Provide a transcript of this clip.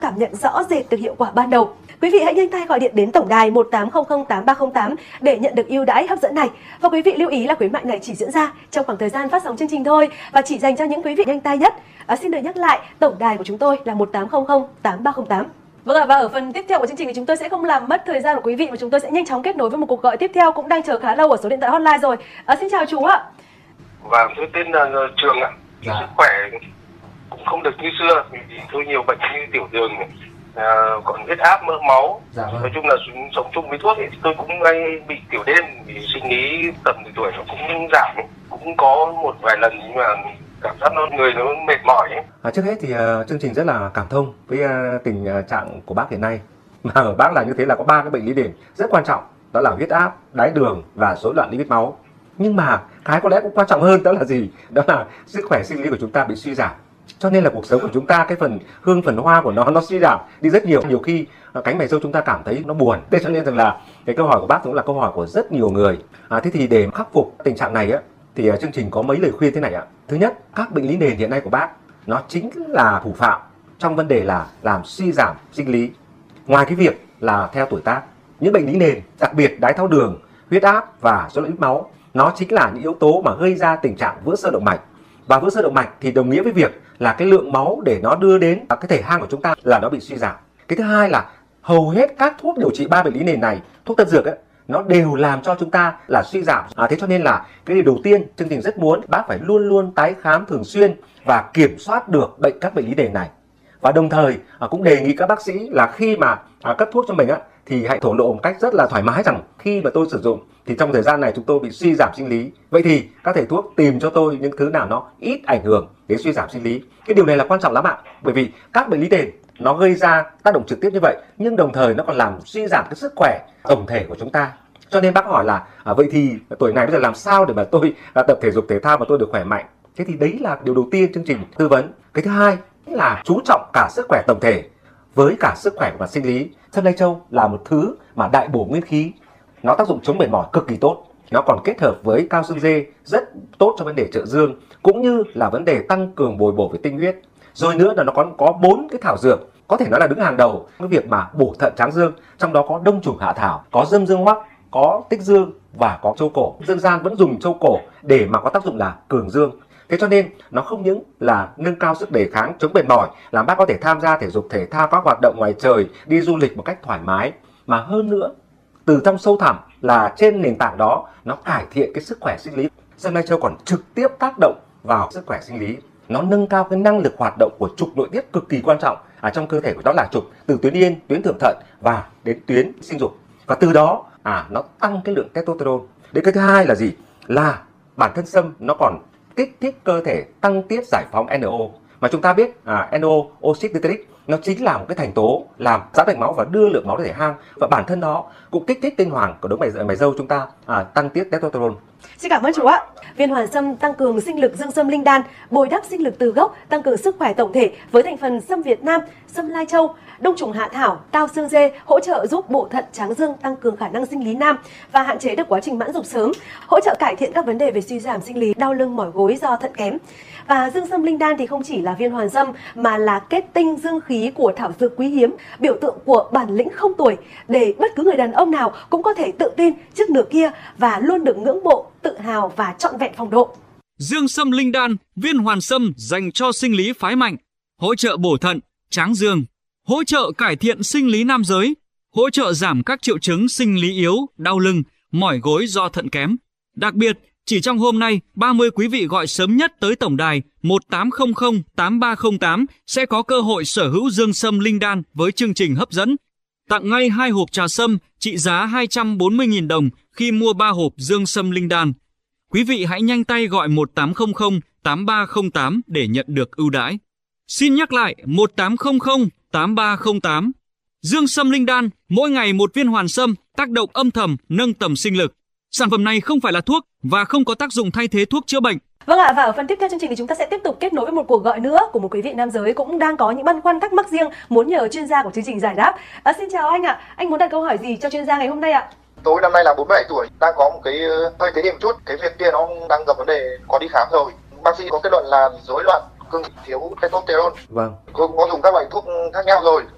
cảm nhận rõ rệt được hiệu quả ban đầu. Quý vị hãy nhanh tay gọi điện đến tổng đài 18008308 để nhận được ưu đãi hấp dẫn này. Và quý vị lưu ý là khuyến mại này chỉ diễn ra trong khoảng thời gian phát sóng chương trình thôi và chỉ dành cho những quý vị nhanh tay nhất. Xin được nhắc lại, tổng đài của chúng tôi là 18008308. Vâng ạ, và ở phần tiếp theo của chương trình thì chúng tôi sẽ không làm mất thời gian của quý vị mà chúng tôi sẽ nhanh chóng kết nối với một cuộc gọi tiếp theo cũng đang chờ khá lâu ở số điện thoại hotline rồi. Xin chào chú ạ. Vâng, tôi tên là Trường ạ. Sức khỏe cũng không được như xưa, vì tôi nhiều bệnh như tiểu đường này, còn huyết áp, mỡ máu. Nói chung là sống chung với thuốc thì tôi cũng hay bị tiểu đêm, vì sinh lý tầm tuổi nó cũng giảm, cũng có một vài lần nhưng mà cảm giác người nó mệt mỏi ấy. Trước hết thì chương trình rất là cảm thông với tình trạng của bác hiện nay. Mà ở bác là như thế là có 3 cái bệnh lý nền rất quan trọng, đó là huyết áp, đái đường và rối loạn lipid máu. Nhưng mà cái có lẽ cũng quan trọng hơn đó là gì? Đó là sức khỏe sinh lý của chúng ta bị suy giảm. Cho nên là cuộc sống của chúng ta, cái phần hương phần hoa của nó suy giảm đi rất nhiều. Nhiều khi cánh mày râu chúng ta cảm thấy nó buồn. Thế cho nên rằng là cái câu hỏi của bác cũng là câu hỏi của rất nhiều người. Thế thì để khắc phục tình trạng này á, thì chương trình có mấy lời khuyên thế này ạ. Thứ nhất, các bệnh lý nền hiện nay của bác nó chính là thủ phạm trong vấn đề là làm suy giảm sinh lý. Ngoài cái việc là theo tuổi tác, những bệnh lý nền, đặc biệt đái tháo đường, huyết áp và rối loạn lipid máu, nó chính là những yếu tố mà gây ra tình trạng vữa xơ động mạch. Và vữa xơ động mạch thì đồng nghĩa với việc là cái lượng máu để nó đưa đến cái thể hang của chúng ta là nó bị suy giảm. Cái thứ hai là hầu hết các thuốc điều trị 3 bệnh lý nền này, thuốc tân dược ấy, nó đều làm cho chúng ta là suy giảm. Thế cho nên là cái điều đầu tiên chương trình rất muốn bác phải luôn luôn tái khám thường xuyên và kiểm soát được các bệnh lý nền này. Và đồng thời cũng đề nghị các bác sĩ là khi mà cấp thuốc cho mình á, thì hãy thổ lộ một cách rất là thoải mái rằng khi mà tôi sử dụng thì trong thời gian này chúng tôi bị suy giảm sinh lý. Vậy thì các thầy thuốc tìm cho tôi những thứ nào nó ít ảnh hưởng đến suy giảm sinh lý. Cái điều này là quan trọng lắm ạ. Bởi vì các bệnh lý nền nó gây ra tác động trực tiếp như vậy, nhưng đồng thời nó còn làm suy giảm cái sức khỏe tổng thể của chúng ta. Cho nên bác hỏi là vậy thì tuổi này bây giờ làm sao để mà tôi tập thể dục thể thao mà tôi được khỏe mạnh. Thế thì đấy là điều đầu tiên chương trình tư vấn. Cái thứ hai là chú trọng cả sức khỏe tổng thể với cả sức khỏe và sinh lý. Sâm Lai Châu là một thứ mà đại bổ nguyên khí, nó tác dụng chống mệt mỏi cực kỳ tốt. Nó còn kết hợp với cao xương dê rất tốt cho vấn đề trợ dương, cũng như là vấn đề tăng cường bồi bổ về tinh huyết. Rồi nữa là nó còn có 4 cái thảo dược có thể nói là đứng hàng đầu cái việc mà bổ thận tráng dương. Trong đó có đông trùng hạ thảo, có dâm dương hoắc, có tích dương và có châu cổ. Dân gian vẫn dùng châu cổ để mà có tác dụng là cường dương. Thế cho nên nó không những là nâng cao sức đề kháng, chống mệt mỏi, làm bác có thể tham gia thể dục thể thao, các hoạt động ngoài trời, đi du lịch một cách thoải mái, mà hơn nữa từ trong sâu thẳm là trên nền tảng đó nó cải thiện cái sức khỏe sinh lý. Sâm Lai Châu còn trực tiếp tác động vào sức khỏe sinh lý, nó nâng cao cái năng lực hoạt động của trục nội tiết cực kỳ quan trọng trong cơ thể của, đó là trục từ tuyến yên, tuyến thượng thận và đến tuyến sinh dục, và từ đó nó tăng cái lượng testosterone. Đến cái thứ hai là gì? Là bản thân sâm nó còn kích thích cơ thể tăng tiết giải phóng NO, mà chúng ta biết NO, oxit nitric, nó chính là một cái thành tố làm giãn mạch máu và đưa lượng máu đến thể hang, và bản thân nó cũng kích thích tinh hoàng của đống mày râu chúng ta tăng tiết testosterone. Xin cảm ơn chú ạ. Viên hoàn sâm tăng cường sinh lực dương sâm linh đan, bồi đắp sinh lực từ gốc, tăng cường sức khỏe tổng thể với thành phần sâm Việt Nam, sâm Lai Châu, đông trùng hạ thảo, cao xương dê hỗ trợ giúp bổ thận tráng dương, tăng cường khả năng sinh lý nam và hạn chế được quá trình mãn dục sớm, hỗ trợ cải thiện các vấn đề về suy giảm sinh lý, đau lưng, mỏi gối do thận kém. Và dương sâm linh đan thì không chỉ là viên hoàn sâm mà là kết tinh dương khí của thảo dược quý hiếm, biểu tượng của bản lĩnh không tuổi, để bất cứ người đàn ông nào cũng có thể tự tin trước nửa kia và luôn được ngưỡng mộ, tự hào và trọn vẹn phong độ. Dương sâm linh đan, viên hoàn sâm dành cho sinh lý phái mạnh, hỗ trợ bổ thận, tráng dương, hỗ trợ cải thiện sinh lý nam giới, hỗ trợ giảm các triệu chứng sinh lý yếu, đau lưng, mỏi gối do thận kém. Đặc biệt, chỉ trong hôm nay, 30 quý vị gọi sớm nhất tới tổng đài 1800 8308 sẽ có cơ hội sở hữu dương sâm linh đan với chương trình hấp dẫn. Tặng ngay 2 hộp trà sâm trị giá 240.000 đồng khi mua 3 hộp dương sâm linh đan. Quý vị hãy nhanh tay gọi 1800 8308 để nhận được ưu đãi. Xin nhắc lại 1800 8308. Dương sâm linh đan, mỗi ngày một viên hoàn sâm, tác động âm thầm nâng tầm sinh lực. Sản phẩm này không phải là thuốc và không có tác dụng thay thế thuốc chữa bệnh. Vâng ạ, và ở phần tiếp theo chương trình thì chúng ta sẽ tiếp tục kết nối với một cuộc gọi nữa của một quý vị nam giới cũng đang có những băn khoăn thắc mắc riêng muốn nhờ chuyên gia của chương trình giải đáp. Xin chào anh ạ, anh muốn đặt câu hỏi gì cho chuyên gia ngày hôm nay ạ? Tôi năm nay là 47 tuổi, đang có một cái hơi thế điểm chút, cái việc kia nó đang gặp vấn đề, có đi khám rồi. Bác sĩ có kết luận là rối loạn cương thiếu testosterone. Vâng. Tôi có dùng các loại thuốc khác nhau rồi,